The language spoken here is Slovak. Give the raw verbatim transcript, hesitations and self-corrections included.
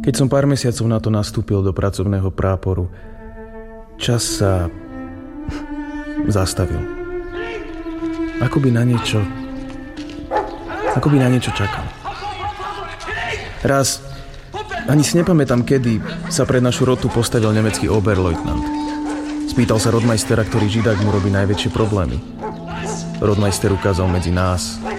Keď som pár mesiacov na to nastúpil do pracovného práporu, čas sa zastavil. Ako by na niečo... Ako by na niečo čakal. Raz, ani si nepamätám kedy, sa pred našu rotu postavil nemecký oberleutnant. Spýtal sa rodmajstera, ktorý židák mu robí najväčšie problémy. Rodmajster ukázal medzi nás